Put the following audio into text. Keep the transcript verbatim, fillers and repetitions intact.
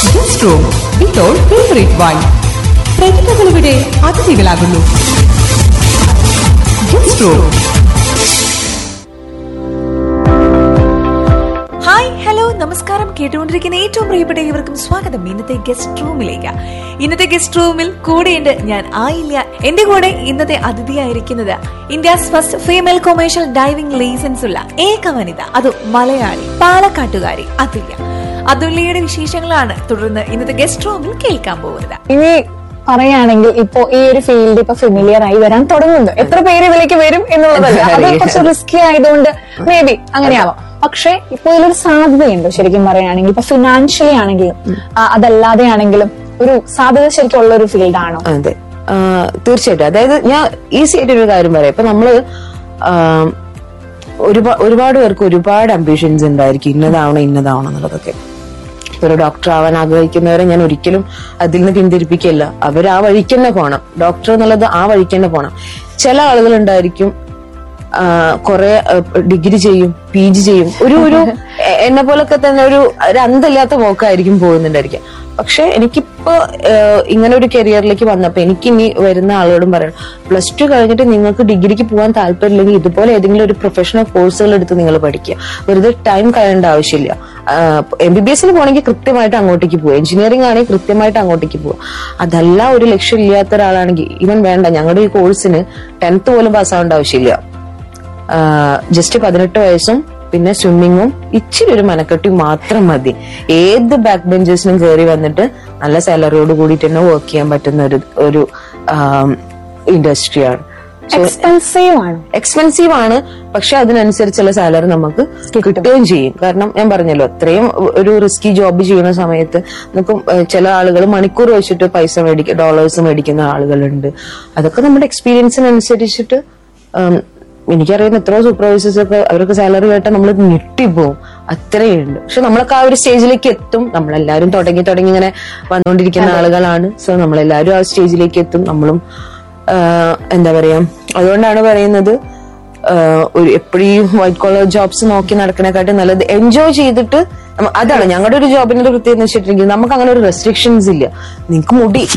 Guest room with your favourite wine. പ്രതിഭകളിവിടെ അതിഥികളാകുന്നു. Guest room. Hi, hello, നമസ്കാരം. കേട്ടുകൊണ്ടിരിക്കുന്ന ഏറ്റവും പ്രിയപ്പെട്ട ഇവർക്കും സ്വാഗതം ഇന്നത്തെ ഗസ്റ്റ് റൂമിലേക്ക്. ഇന്നത്തെ ഗസ്റ്റ് റൂമിൽ കൂടെയുണ്ട് ഞാൻ ആയില്ല. എന്റെ കൂടെ ഇന്നത്തെ അതിഥിയായിരിക്കുന്നത് India's first female commercial diving licence ഉള്ള ഏക വനിത, അതും മലയാളി, പാലക്കാട്ടുകാരി അതുല്യ. അതുല്യയുടെ വിശേഷങ്ങളാണ് തുടർന്ന് ഇന്നത്തെ ഗസ്റ്റ് റൂമിൽ കേൾക്കാൻ പോകുന്നത്. ഇനി പറയുകയാണെങ്കിൽ ഇപ്പോ ഈ ഒരു ഫീൽഡ് ഇപ്പൊ ഫെമിലിയർ ആയി വരാൻ തുടങ്ങുന്നു. എത്ര പേര് ഇതിലേക്ക് വരും എന്നുള്ളതല്ല, അത് കുറച്ച് റിസ്കി ആയതുകൊണ്ട് മേ ബി അങ്ങനെയാവാം. പക്ഷെ ഇപ്പൊ ഇതിലൊരു സാധ്യതയുണ്ട് ശരിക്കും പറയുകയാണെങ്കിൽ. ഇപ്പൊ ഫിനാൻഷ്യലി ആണെങ്കിലും അതല്ലാതെ ആണെങ്കിലും ഒരു സാധ്യത ശരിക്കും ഉള്ള ഒരു ഫീൽഡാണോ? അതെ, തീർച്ചയായിട്ടും. അതായത് ഞാൻ ഈസി ആയിട്ടൊരു കാര്യം പറയാം. ഇപ്പൊ നമ്മള് ഒരുപാട് ഒരുപാട് പേർക്ക് ഒരുപാട് അംബിഷൻസ് ഉണ്ടായിരിക്കും, ഇന്നതാവണം ഇന്നതാവണം എന്നുള്ളതൊക്കെ. ഒരു ഡോക്ടർ ആവാൻ ആഗ്രഹിക്കുന്നവരെ ഞാൻ ഒരിക്കലും അതിൽ നിന്ന് പിന്തിരിപ്പിക്കില്ല. അവർ ആ വഴിക്ക് തന്നെ പോകണം. ഡോക്ടർ എന്നുള്ളത് ആ വഴിക്ക് തന്നെ പോകണം. ചില ആളുകൾ ഉണ്ടായിരിക്കും കുറെ ഡിഗ്രി ചെയ്യും, പി ജി ചെയ്യും, ഒരു ഒരു എന്നെ പോലൊക്കെ തന്നെ ഒരു അന്തമില്ലാത്ത പോക്കായിരിക്കും പോകുന്നുണ്ടായിരിക്കും. പക്ഷെ എനിക്കിപ്പോ ഇങ്ങനെ ഒരു കരിയറിലേക്ക് വന്നപ്പോ എനിക്ക് ഇനി വരുന്ന ആളോടും പറയണം, പ്ലസ് ടു കഴിഞ്ഞിട്ട് നിങ്ങൾക്ക് ഡിഗ്രിക്ക് പോകാൻ താല്പര്യമില്ലെങ്കിൽ ഇതുപോലെ ഏതെങ്കിലും ഒരു പ്രൊഫഷണൽ കോഴ്സുകൾ എടുത്ത് നിങ്ങൾ പഠിക്കുക. വെറുതെ ടൈം കളയേണ്ട ആവശ്യമില്ല. എം ബി ബി എസിന് പോകണമെങ്കിൽ കൃത്യമായിട്ട് അങ്ങോട്ടേക്ക് പോകുക, എഞ്ചിനീയറിംഗ് ആണെങ്കിൽ കൃത്യമായിട്ട് അങ്ങോട്ടേക്ക് പോകുക. അതല്ല ഒരു ലക്ഷ്യം ഇല്ലാത്ത ഒരാളാണെങ്കിൽ ഇവൻ വേണ്ട, ഞങ്ങളുടെ ഈ കോഴ്സിന് ടെൻത്ത് പോലും പാസ്സാവേണ്ട ആവശ്യമില്ല. ജസ്റ്റ് പതിനെട്ട് വയസ്സും പിന്നെ സ്വിമ്മിങ്ങും ഇച്ചിരി ഒരു മനക്കെട്ടിയും മാത്രം മതി. ഏത് ബാക്ക് ബെഞ്ചേഴ്സിനും കയറി വന്നിട്ട് നല്ല സാലറിയോട് കൂടിയിട്ട് തന്നെ വർക്ക് ചെയ്യാൻ പറ്റുന്ന ഒരു ഒരു ഇൻഡസ്ട്രിയാണ്. എക്സ്പെൻസീവ് ആണ് എക്സ്പെൻസീവ് ആണ് പക്ഷെ അതിനനുസരിച്ചുള്ള സാലറി നമുക്ക് കിട്ടുകയും ചെയ്യും. കാരണം ഞാൻ പറഞ്ഞല്ലോ, അത്രയും ഒരു റിസ്കി ജോബ് ചെയ്യുന്ന സമയത്ത് നമുക്ക് ചില ആളുകൾ മണിക്കൂർ വെച്ചിട്ട് പൈസ മേടിക്കുക, ഡോളേഴ്സ് മേടിക്കുന്ന ആളുകളുണ്ട്. അതൊക്കെ നമ്മുടെ എക്സ്പീരിയൻസിനനുസരിച്ചിട്ട് എനിക്കറിയുന്ന എത്രയോ സൂപ്പർവൈസേഴ്സ് ഒക്കെ അവർക്ക് സാലറി കേട്ടാൽ നമ്മൾ ഞെട്ടിപ്പോവും, അത്രയുണ്ട്. പക്ഷെ നമ്മളൊക്കെ ആ ഒരു സ്റ്റേജിലേക്ക് എത്തും. നമ്മളെല്ലാരും തുടങ്ങി തുടങ്ങി ഇങ്ങനെ വന്നുകൊണ്ടിരിക്കുന്ന ആളുകളാണ്. സോ നമ്മളെല്ലാരും ആ സ്റ്റേജിലേക്ക് എത്തും. നമ്മളും എന്താ പറയാ, അതുകൊണ്ടാണ് പറയുന്നത് ഒരു എപ്പോഴും വൈറ്റ് കോളർ ജോബ്സ് നോക്കി നടക്കണേക്കാട്ടും നല്ലത് എൻജോയ് ചെയ്തിട്ട്. അതാണ് ഞങ്ങളുടെ ഒരു ജോബിന്റെ ഒരു പ്രത്യേകത എന്ന് വെച്ചിട്ടുണ്ടെങ്കിൽ നമുക്ക് അങ്ങനെ ഒരു റെസ്ട്രിക്ഷൻസ് ഇല്ല. നിങ്ങൾക്ക് മുടി